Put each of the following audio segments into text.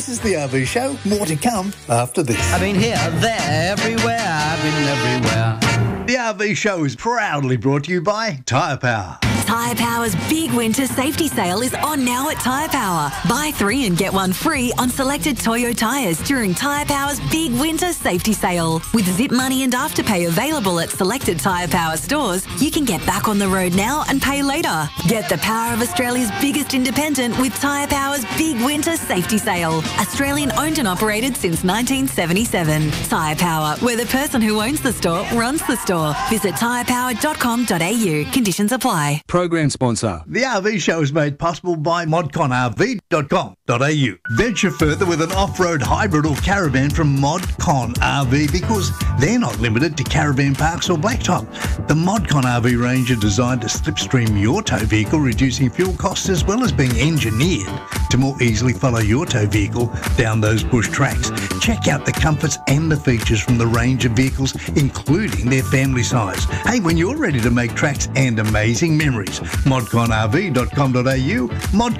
This is the RV Show. More to come after this. I've been here, there, everywhere. I've been everywhere. The RV Show is proudly brought to you by Tyre Power. Tyre Power's big winter safety sale is on now at Tyre Power. Buy 3 and get 1 free on selected Toyo tyres during Tyre Power's big winter safety sale. With Zip Money and Afterpay available at selected Tyre Power stores, you can get back on the road now and pay later. Get the power of Australia's biggest independent with Tyre Power's big winter safety sale. Australian owned and operated since 1977. Tyre Power, where the person who owns the store runs the store. Visit tyrepower.com.au. Conditions apply. Program sponsor. The RV Show is made possible by modconrv.com.au. Venture further with an off-road hybrid or caravan from Modcon RV because they're not limited to caravan parks or blacktop. The Modcon RV range are designed to slipstream your tow vehicle, reducing fuel costs as well as being engineered to more easily follow your tow vehicle down those bush tracks. Check out the comforts and the features from the range of vehicles, including their family size. Hey, when you're ready to make tracks and amazing memories, modconrv.com.au,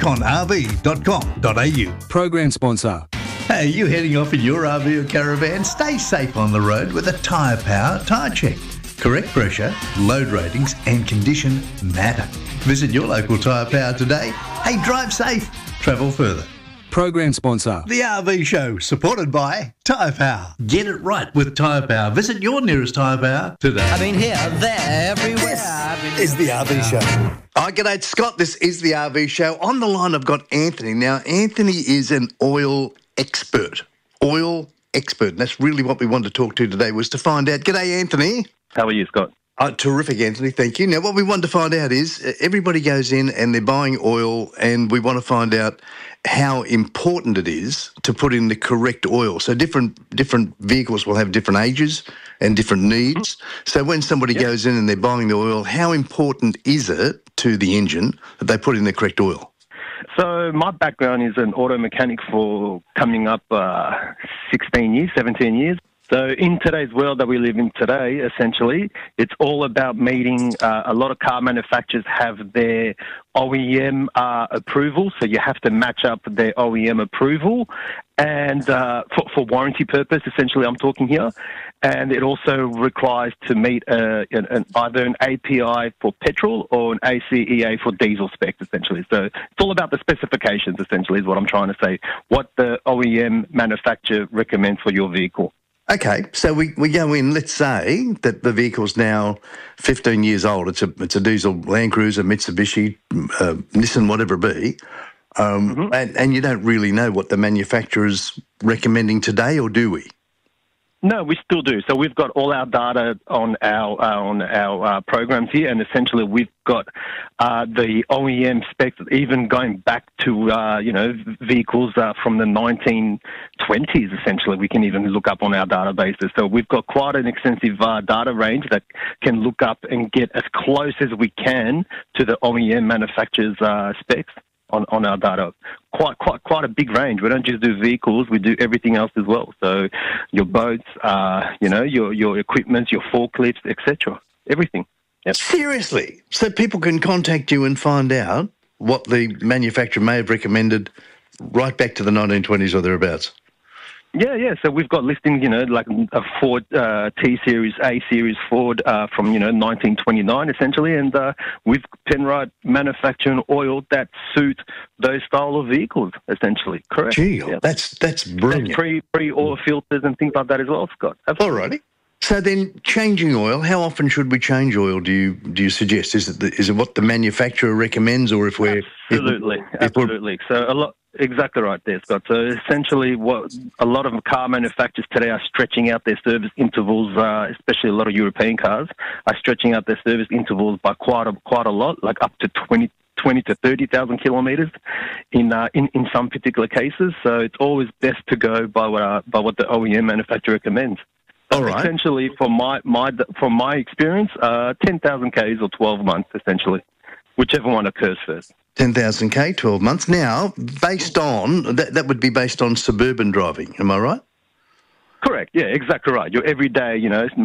modconrv.com.au. Program sponsor. Hey, you heading off in your RV or caravan? Stay safe on the road with a Tyre Power tyre check. Correct pressure, load ratings and condition matter. Visit your local Tyre Power today. Hey, drive safe. Travel further. Program sponsor. The RV Show, supported by Tyre Power. Get it right with Tyre Power. Visit your nearest Tyre Power today. I've been here, there, everywhere. This is the RV Show. Hi, g'day, it's Scott. This is the RV Show. On the line, I've got Anthony. Now, Anthony is an oil expert. Oil expert. And that's really what we wanted to talk to today, was to find out. G'day, Anthony. How are you, Scott? Terrific, Anthony. Thank you. Now, what we wanted to find out is everybody goes in and they're buying oil, and we want to find out how important it is to put in the correct oil. So different vehicles will have different ages and different needs. So when somebody goes in and they're buying the oil, how important is it to the engine that they put in the correct oil? So my background is an auto mechanic for coming up 16 years, 17 years. So in today's world that we live in today, essentially, it's all about meeting, a lot of car manufacturers have their OEM approval, so you have to match up their OEM approval, and for warranty purpose, essentially, I'm talking here. And it also requires to meet either an API for petrol or an ACEA for diesel specs, essentially. So it's all about the specifications, essentially, is what I'm trying to say, what the OEM manufacturer recommends for your vehicle. Okay, so we go in, let's say that the vehicle's now 15 years old. It's a diesel Land Cruiser, Mitsubishi, Nissan, whatever it be, and you don't really know what the manufacturer's recommending today, or do we? No, we still do. So we've got all our data on our programs here, and essentially we've got the OEM specs, even going back to vehicles from the 1920s. Essentially, we can even look up on our databases. So we've got quite an extensive data range that can look up and get as close as we can to the OEM manufacturer's specs on our data. Quite a big range. We don't just do vehicles, we do everything else as well. So your boats, your equipment, your forklifts, etc. Everything. Yep. Seriously? So people can contact you and find out what the manufacturer may have recommended right back to the 1920s or thereabouts? Yeah. So we've got listings, like a Ford T-Series, A-Series Ford from, 1929, essentially, and with Penrite manufacturing oil that suit those style of vehicles, essentially. Correct. Gee, yeah. That's brilliant. Pre-oil filters and things like that as well, Scott. Absolutely. Alrighty. So then, changing oil, how often should we change oil, do you suggest? Is it what the manufacturer recommends, or if we're... Absolutely. So exactly right there, Scott. So essentially what a lot of car manufacturers today are stretching out their service intervals, especially a lot of European cars, are stretching out their service intervals by quite a lot, like up to 20 to 30,000 kilometres in some particular cases. So it's always best to go by what the OEM manufacturer recommends. All right. Essentially, from my experience, 10,000 Ks or 12 months, essentially, whichever one occurs first. 10,000 K, 12 months. Now, based on, that would be based on suburban driving, am I right? Correct, yeah, exactly right. Your everyday,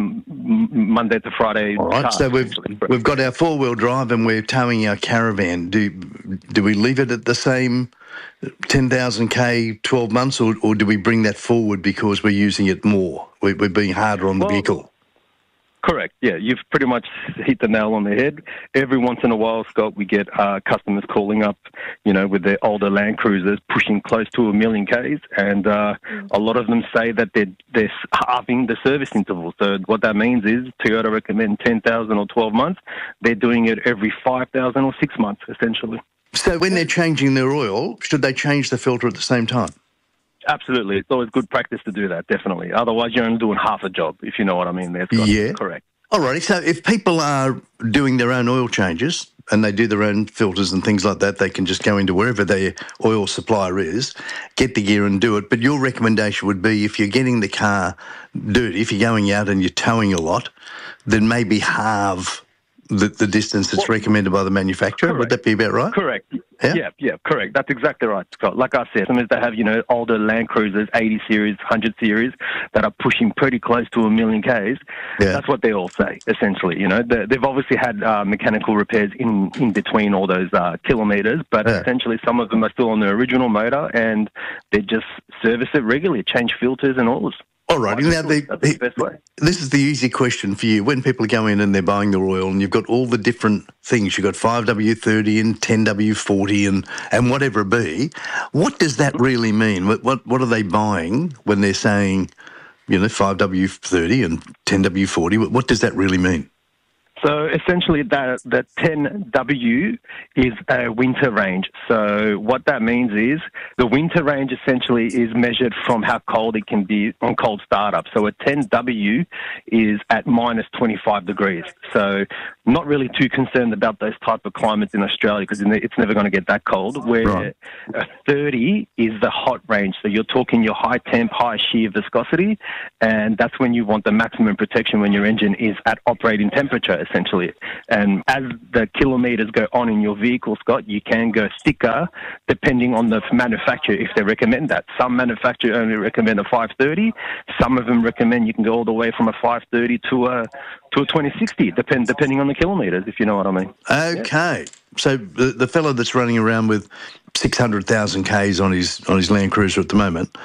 Monday to Friday. All right, car, so we've got our four-wheel drive and we're towing our caravan. Do we leave it at the same 10,000k 12 months, or do we bring that forward because we're using it more? We're being harder on the vehicle. Correct. Yeah, you've pretty much hit the nail on the head. Every once in a while, Scott, we get customers calling up, with their older Land Cruisers pushing close to 1 million Ks, and a lot of them say that they're halving the service interval. So what that means is Toyota recommend 10,000 or 12 months. They're doing it every 5,000 or 6 months, essentially. So when they're changing their oil, should they change the filter at the same time? Absolutely. It's always good practice to do that, definitely. Otherwise, you're only doing half a job, if you know what I mean there, Scott. Yeah. Correct. Alrighty, so if people are doing their own oil changes and they do their own filters and things like that, they can just go into wherever their oil supplier is, get the gear and do it. But your recommendation would be if you're getting the car dirty, if you're going out and you're towing a lot, then maybe halve the distance that's recommended by the manufacturer. Correct. Would that be about right? Correct. Yeah? Yeah, correct. That's exactly right, Scott. Like I said, some that have, older Land Cruisers, 80 series, 100 series, that are pushing pretty close to 1 million Ks. Yeah. That's what they all say, essentially. They've obviously had mechanical repairs in between all those kilometres, but essentially some of them are still on the original motor and they just service it regularly, change filters and oils. All right. Now, that's the best way. This is the easy question for you. When people go in and they're buying their oil and you've got all the different things, you've got 5W30 and 10W40 and whatever it be, what does that really mean? What are they buying when they're saying, 5W30 and 10W40? What does that really mean? So essentially the 10W is a winter range. So what that means is the winter range essentially is measured from how cold it can be on cold startup. So a 10W is at minus 25 degrees. So not really too concerned about those type of climates in Australia because it's never going to get that cold. Where a 30 is the hot range. So you're talking your high temp, high shear viscosity, and that's when you want the maximum protection when your engine is at operating temperature, essentially. And as the kilometres go on in your vehicle, Scott, you can go thicker depending on the manufacturer if they recommend that. Some manufacturers only recommend a 530. Some of them recommend you can go all the way from a 530 to a 2060, depending on the kilometres, if you know what I mean. Okay. Yeah. So the fellow that's running around with 600,000 Ks on his Land Cruiser at the moment,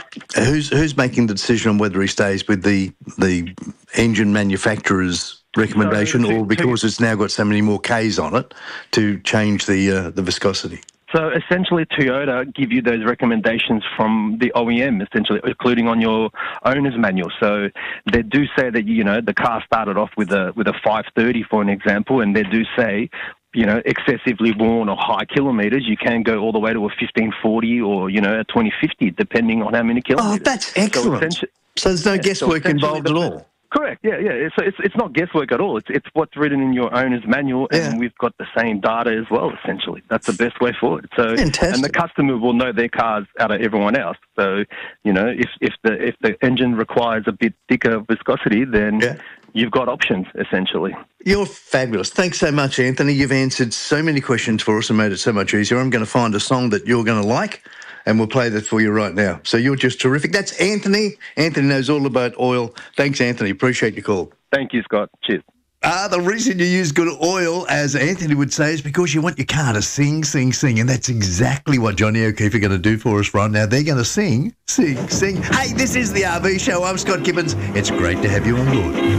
who's making the decision on whether he stays with the engine manufacturer's recommendation or because it's now got so many more Ks on it to change the viscosity? So essentially, Toyota give you those recommendations from the OEM, essentially, including on your owner's manual. So they do say that, the car started off with a 530, for an example, and they do say, excessively worn or high kilometres, you can go all the way to a 1540 or, a 2050, depending on how many kilometres. Oh, that's excellent. So there's no guesswork involved at all. Correct. Yeah. It's not guesswork at all. It's what's written in your owner's manual, and we've got the same data as well. Essentially, that's the best way forward. So, fantastic. And the customer will know their cars out of everyone else. So, if the engine requires a bit thicker viscosity, then you've got options essentially. You're fabulous. Thanks so much, Anthony. You've answered so many questions for us and made it so much easier. I'm going to find a song that you're going to like, and we'll play that for you right now. So you're just terrific. That's Anthony. Anthony knows all about oil. Thanks, Anthony. Appreciate your call. Thank you, Scott. Cheers. The reason you use good oil, as Anthony would say, is because you want your car to sing, sing, sing. And that's exactly what Johnny O'Keefe are going to do for us right now. They're going to sing, sing, sing. Hey, this is the RV Show. I'm Scott Gibbons. It's great to have you on board.